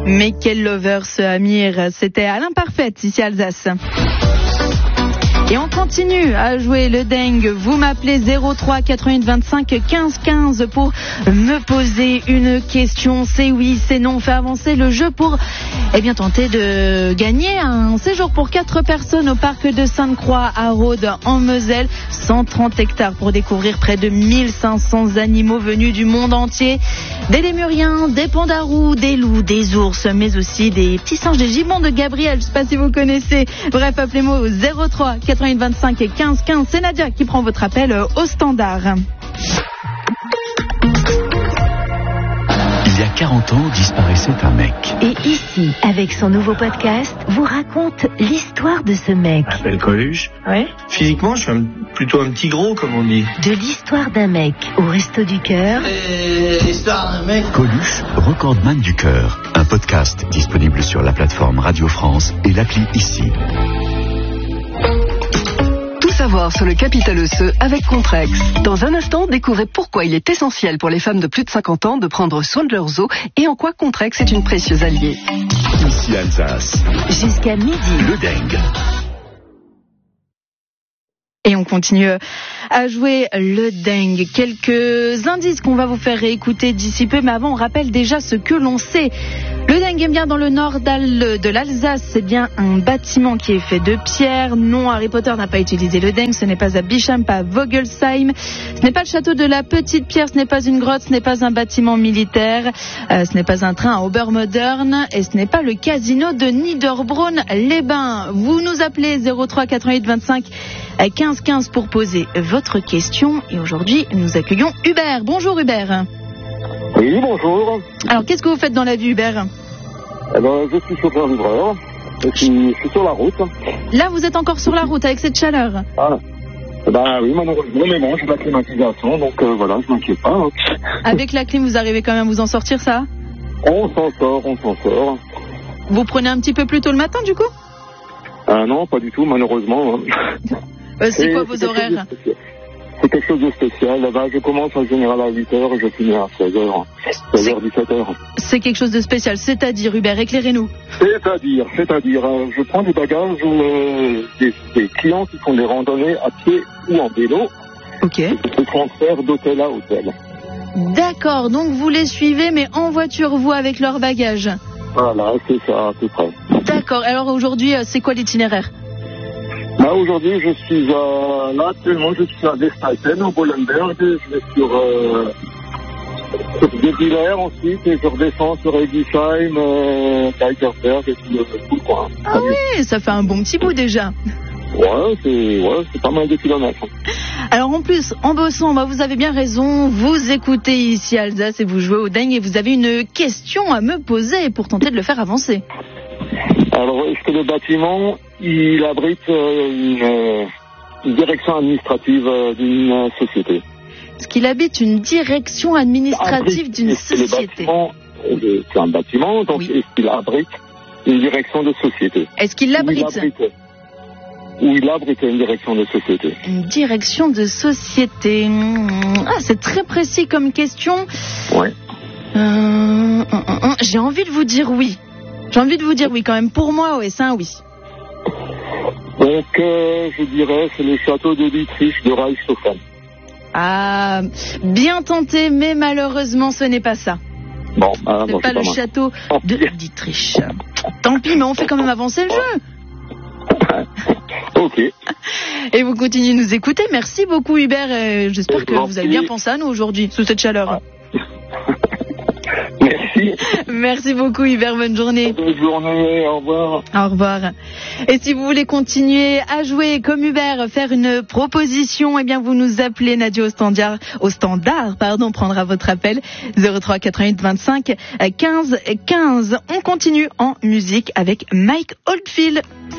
Mais quel lover ce Amir, c'était à l'imparfaite ici à Alsace. Et on continue à jouer le dingue. Vous m'appelez 03 88 25 15 15 pour me poser une question. C'est oui, c'est non. On fait avancer le jeu pour tenter de gagner un séjour pour 4 personnes au parc de Sainte-Croix à Rhodes en Moselle. 130 hectares pour découvrir près de 1500 animaux venus du monde entier. Des lémuriens, des pandarous, des loups, des ours, mais aussi des petits singes, des gibbons de Gabriel. Je ne sais pas si vous connaissez. Bref, appelez-moi au 03 88 25 et 15 15. C'est Nadia qui prend votre appel au standard. Il y a 40 ans, disparaissait un mec. Et ici, avec son nouveau podcast, vous raconte l'histoire de ce mec. Je m'appelle Coluche. Ouais. Physiquement, je suis plutôt un petit gros, comme on dit. De l'histoire d'un mec au Resto du Cœur. L'histoire d'un mec. Coluche, recordman du cœur. Un podcast disponible sur la plateforme Radio France et l'appli Ici. Savoir sur le capital osseux avec Contrex. Dans un instant, découvrez pourquoi il est essentiel pour les femmes de plus de 50 ans de prendre soin de leurs os et en quoi Contrex est une précieuse alliée. Ici Alsace. Jusqu'à midi. Le dingue. Et on continue à jouer le dingue. Quelques indices qu'on va vous faire réécouter d'ici peu, mais avant on rappelle déjà ce que l'on sait. Le dingue est bien dans le nord de l'Alsace, c'est bien un bâtiment qui est fait de pierre. Non, Harry Potter n'a pas utilisé le dingue, ce n'est pas à Bischheim, pas à Vogelsheim. Ce n'est pas le château de la Petite Pierre, ce n'est pas une grotte, ce n'est pas un bâtiment militaire, ce n'est pas un train à Obermodern et ce n'est pas le casino de Niederbronn-les-Bains. Vous nous appelez 03 88 25 15 15 pour poser votre question et aujourd'hui nous accueillons Hubert. Bonjour Hubert. Oui, bonjour. Alors qu'est-ce que vous faites dans la vie Hubert? Je suis chauffeur-livreur. Je suis sur la route. Là vous êtes encore sur la route avec cette chaleur? Ah. Oui, malheureusement, mais bon, j'ai la climatisation, donc voilà, je m'inquiète pas. Hein. Avec la clim, vous arrivez quand même à vous en sortir, ça? On s'en sort. Vous prenez un petit peu plus tôt le matin, du coup? Non, pas du tout, malheureusement. C'est quoi vos horaires? C'est quelque chose de spécial. Je commence en général à 8h et je finis à 16h, 17h. C'est quelque chose de spécial, c'est-à-dire, Hubert, éclairez-nous. C'est-à-dire, je prends des bagages des clients qui font des randonnées à pied ou en vélo. Ok. Et je transfère d'hôtel à hôtel. D'accord, donc vous les suivez, mais en voiture, vous, avec leurs bagages. Voilà, c'est ça, à peu près. D'accord, alors aujourd'hui, c'est quoi l'itinéraire? Aujourd'hui, actuellement, je suis à Destalten, au Bollenberg. Je vais sur Guebwiller ensuite, et je redescends sur Egisheim, Tigersberg et tout le coin. Ah oui, ça fait un bon petit bout déjà. Ouais, c'est pas mal de kilomètres. Alors en plus, en bossant, vous avez bien raison, vous écoutez ici Alsace et vous jouez au dingue et vous avez une question à me poser pour tenter de le faire avancer. Alors, est-ce que le bâtiment, il abrite une direction administrative d'une société? Est-ce qu'il habite une direction administrative d'une société? C'est un bâtiment, donc oui. Est-ce qu'il abrite une direction de société? Est-ce qu'il l'abrite? Ou il abrite une direction de société? Une direction de société. C'est très précis comme question. Ouais. J'ai envie de vous dire oui. J'ai envie de vous dire oui quand même. Pour moi, oui, c'est un oui. Donc, je dirais, c'est le château de Dietrich de Reichshofen. Ah, bien tenté, mais malheureusement, ce n'est pas ça. Bon, c'est pas le château de Dietrich. Tant pis, mais on fait quand même avancer le jeu. Ok. Et vous continuez de nous écouter. Merci beaucoup, Hubert. J'espère que vous avez bien pensé à nous aujourd'hui, sous cette chaleur. Merci. Merci beaucoup, Hubert. Bonne journée. Bonne journée. Au revoir. Au revoir. Et si vous voulez continuer à jouer comme Hubert, faire une proposition, vous nous appelez. Nadia au standard, prendra votre appel 03 88 25 15 15. On continue en musique avec Mike Oldfield.